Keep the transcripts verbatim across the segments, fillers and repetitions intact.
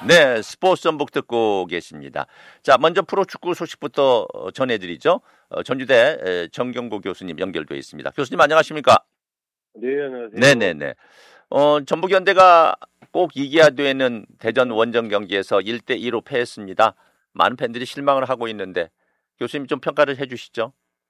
네, 스포츠 전북 듣고 계십니다. 자, 먼저 프로축구 소식부터 전해드리죠. 전주대 정경고 교수님 연결되어 있습니다. 교수님 안녕하십니까? 네, 안녕하세요. 네네네. 어, 전북현대가 꼭 이겨야 되는 대전 원정 경기에서 일 대 이로 패했습니다. 많은 팬들이 실망을 하고 있는데 교수님 좀 평가를 해주시죠.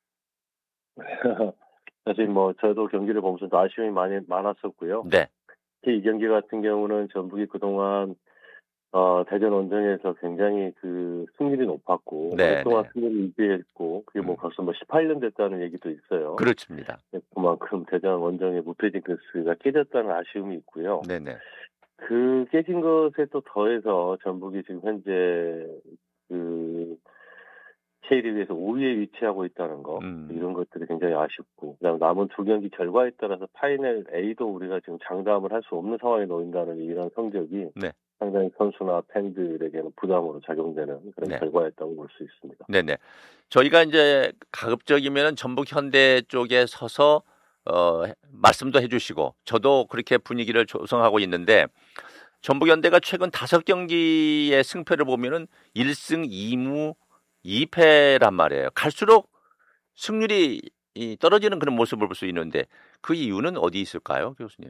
사실 뭐 저도 경기를 보면서 아쉬움이 많이 많았었고요. 네. 특히 이 경기 같은 경우는 전북이 그동안 어, 대전 원정에서 굉장히 그 승률이 높았고 네, 오랫동안 네. 승률을 유지했고 그게 뭐 음. 벌써 뭐 십팔 년 됐다는 얘기도 있어요. 그렇습니다. 그만큼 대전 원정의 무패 징크스가 깨졌다는 아쉬움이 있고요. 네네. 그 깨진 것에 또 더해서 전북이 지금 현재 그 K리그에서 오 위에 위치하고 있다는 거 음. 이런 것들이 굉장히 아쉽고 그다음 남은 두 경기 결과에 따라서 파이널 A도 우리가 지금 장담을 할 수 없는 상황에 놓인다는 이런 성적이 네. 상당히 선수나 팬들에게는 부담으로 작용되는 그런 네. 결과였다고 볼 수 있습니다. 네네. 저희가 이제 가급적이면 전북 현대 쪽에 서서 어, 말씀도 해주시고 저도 그렇게 분위기를 조성하고 있는데 전북 현대가 최근 다섯 경기의 승패를 보면은 일 승 이 무 이 패란 말이에요. 갈수록 승률이 이 떨어지는 그런 모습을 볼 수 있는데 그 이유는 어디 있을까요, 교수님?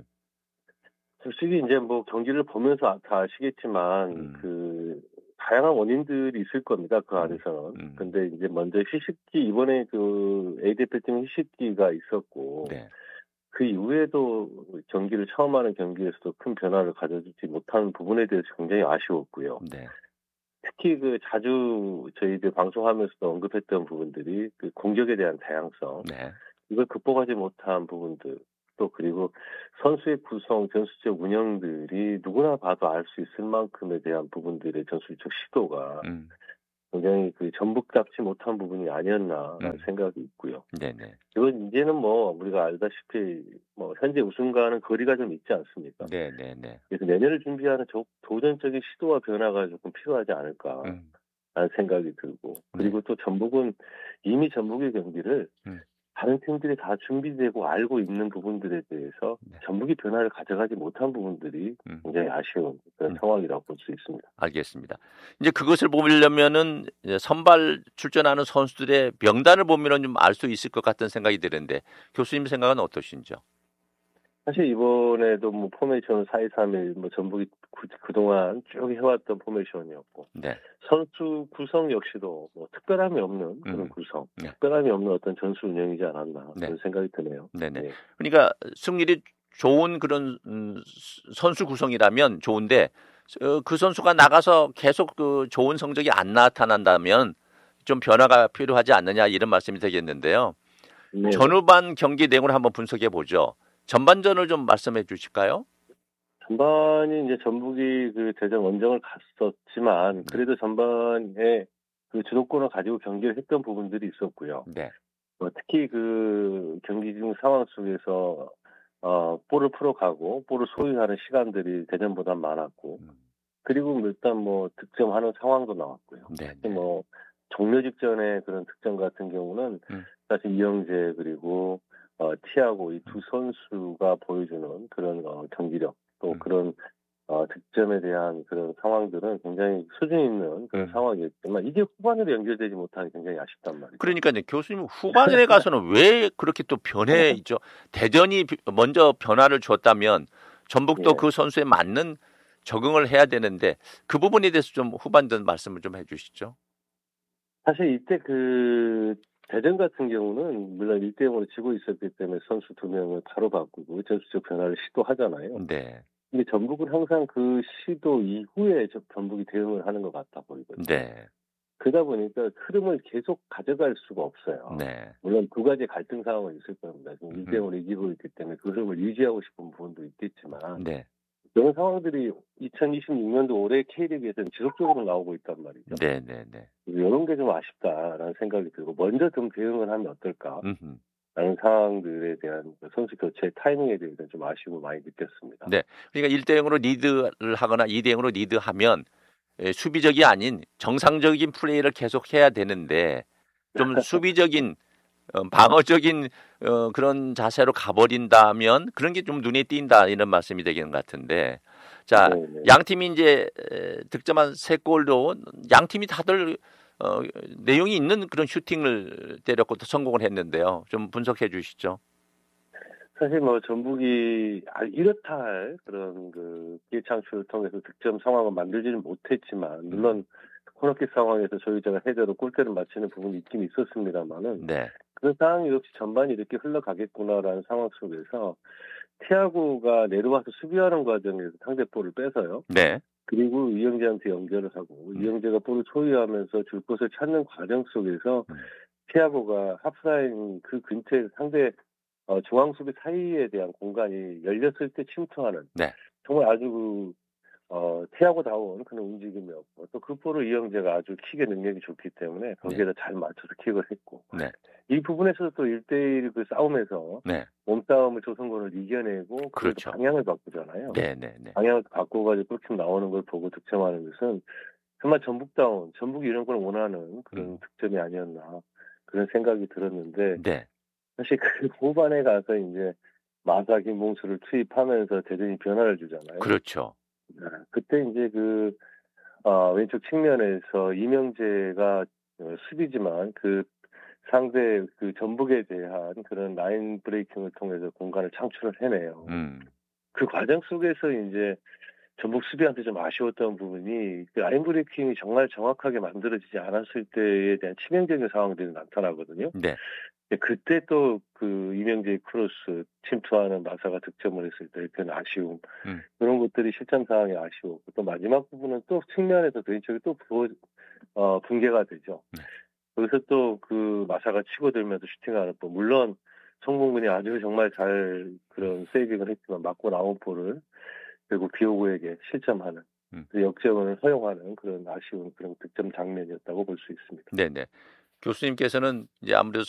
솔직히 이제 뭐 경기를 보면서 다 아시겠지만 음. 그 다양한 원인들이 있을 겁니다. 그 안에서는. 음. 근데 이제 먼저 휴식기 이번에 그 A 대표팀 휴식기가 있었고 네. 그 이후에도 경기를 처음 하는 경기에서도 큰 변화를 가져주지 못하는 부분에 대해서 굉장히 아쉬웠고요. 네. 특히 그 자주 저희들 방송하면서도 언급했던 부분들이 그 공격에 대한 다양성, 네. 이걸 극복하지 못한 부분들, 또 그리고 선수의 구성, 전술적 운영들이 누구나 봐도 알 수 있을 만큼에 대한 부분들의 전술적 시도가 음. 굉장히 그 전북답지 못한 부분이 아니었나라는 음. 생각이 있고요. 네네. 이건 이제는 뭐 우리가 알다시피 뭐 현재 우승과는 거리가 좀 있지 않습니까? 네네네. 그래서 내년을 준비하는 조, 도전적인 시도와 변화가 조금 필요하지 않을까라는 음. 생각이 들고 그리고 또 전북은 이미 전북의 경기를 음. 다른 팀들이 다 준비되고 알고 있는 부분들에 대해서 네. 전북이 변화를 가져가지 못한 부분들이 음. 굉장히 아쉬운 그런 음. 상황이라고 볼 수 있습니다. 알겠습니다. 이제 그것을 보려면은 이제 선발 출전하는 선수들의 명단을 보면은 좀 알 수 있을 것 같은 생각이 드는데 교수님 생각은 어떠신지요? 사실 이번에도 뭐 포메이션 사 이 삼 일 뭐 전북이 그, 그동안 쭉 해왔던 포메이션이었고 네. 선수 구성 역시도 뭐 특별함이 없는 그런 음. 구성, 네. 특별함이 없는 어떤 전술 운영이지 않았나 네. 그런 생각이 드네요. 네네. 네. 그러니까 승률이 좋은 그런 음, 선수 구성이라면 좋은데 어, 그 선수가 나가서 계속 그 좋은 성적이 안 나타난다면 좀 변화가 필요하지 않느냐 이런 말씀이 되겠는데요. 네. 전후반 경기 내용을 한번 분석해 보죠. 전반전을 좀 말씀해 주실까요? 전반이 이제 전북이 그 대전 원정을 갔었지만 그래도 전반에 그 주도권을 가지고 경기를 했던 부분들이 있었고요. 네. 뭐 특히 그 경기 중 상황 속에서 어 볼을 풀어가고 볼을 소유하는 시간들이 대전보다 많았고 음. 그리고 일단 뭐 득점하는 상황도 나왔고요. 네. 특히 뭐 종료 직전에 그런 득점 같은 경우는 음. 사실 이영재 그리고 어, 티아고 이 두 선수가 보여주는 그런 어, 경기력 또 음. 그런 어, 득점에 대한 그런 상황들은 굉장히 수준 있는 그런 음. 상황이었지만 이게 후반으로 연결되지 못하니 굉장히 아쉽단 말이죠. 그러니까요. 교수님 후반에 가서는 왜 그렇게 또 변해 있죠? 대전이 비- 먼저 변화를 줬다면 전북도 예. 그 선수에 맞는 적응을 해야 되는데 그 부분에 대해서 좀 후반전 말씀을 좀 해주시죠. 사실 이때 그 대전 같은 경우는 물론 일 대 영으로 지고 있었기 때문에 선수 두 명을 바로 바꾸고 전술적 변화를 시도하잖아요. 네. 근데 전북은 항상 그 시도 이후에 저 전북이 대응을 하는 것 같아 보이거든요. 네. 그러다 보니까 흐름을 계속 가져갈 수가 없어요. 네. 물론 두 가지 갈등 상황은 있을 겁니다. 지금 일 대 영으로 음. 이기고 있기 때문에 그 흐름을 유지하고 싶은 부분도 있겠지만 네. 그런 상황들이 이천이십육 년도 올해 K리그에서는 지속적으로 나오고 있단 말이죠. 네. 네. 네. 이런 게 좀 아쉽다라는 생각이 들고 먼저 좀 대응을 하면 어떨까? 음흠. 라는 상황들에 대한 선수 교체 타이밍에 대해서 좀 아쉬움을 많이 느꼈습니다. 네. 그러니까 일 대 영으로 리드를 하거나 이 대 영으로 리드하면 예, 수비적이 아닌 정상적인 플레이를 계속 해야 되는데 좀 수비적인 어, 방어적인 어, 그런 자세로 가버린다면 그런 게 좀 눈에 띈다 이런 말씀이 되는 것 같은데 자, 네네. 양 팀이 이제 에, 득점한 세 골도 양 팀이 다들 어, 내용이 있는 그런 슈팅을 때렸고 또 성공을 했는데요. 좀 분석해 주시죠. 사실 뭐 전북이 아, 이렇다 할 그런 그 기회 창출을 통해서 득점 상황을 만들지는 못했지만 물론 코너킥 상황에서 저희가 헤더로 골대를 맞추는 부분이 있긴 있었습니다만은 네, 그런 상황이 역시 전반이 이렇게 흘러가겠구나라는 상황 속에서 티아고가 내려와서 수비하는 과정에서 상대 볼을 뺏어요. 네, 그리고 이영재한테 연결을 하고 음. 이영재가 볼을 소유하면서 줄 곳을 찾는 과정 속에서 음. 티아고가 하프라인 그 근처에 상대 어, 중앙 수비 사이에 대한 공간이 열렸을 때 침투하는 네, 정말 아주 그, 어, 티아고다운 그런 움직임이었고 또 그 볼을 이영재가 아주 킥의 능력이 좋기 때문에 거기에다 잘 맞춰서 킥을 했고 네, 이 부분에서도 또 일 대일 그 싸움에서 네, 몸싸움을 조성곤을 이겨내고 그래도 그렇죠. 방향을 바꾸잖아요. 네, 네, 네, 방향을 바꿔가지고 골킥 나오는 걸 보고 득점하는 것은 정말 전북다운 전북이 이런 걸 원하는 그런 음. 득점이 아니었나 그런 생각이 들었는데 네, 사실 그 후반에 가서 이제 마사 김봉수를 투입하면서 대전이 변화를 주잖아요. 그렇죠. 네, 그때 이제 그 어, 왼쪽 측면에서 이명재가 어, 수비지만 그 상대 그 전북에 대한 그런 라인 브레이킹을 통해서 공간을 창출을 해내요. 음, 그 과정 속에서 이제 전북 수비한테 좀 아쉬웠던 부분이 그 라인 브레이킹이 정말 정확하게 만들어지지 않았을 때에 대한 치명적인 상황들이 나타나거든요. 네, 그때 또 그 이명재의 크로스 침투하는 마사가 득점을 했을 때 그런 아쉬움 음. 그런 것들이 실점 상황이 아쉬웠고 또 마지막 부분은 또 측면에서 왼쪽이 또 부, 어, 붕괴가 되죠. 네. 거기서 또 그 마사가 치고들면서 슈팅하는 법 물론 송봉근이 아주 정말 잘 그런 세이빙을 했지만 맞고 나온 볼을 결국 비오고에게 실점하는 음. 그 역전을 허용하는 그런 아쉬운 그런 득점 장면이었다고 볼 수 있습니다. 네, 네. 교수님께서는 이제 아무래도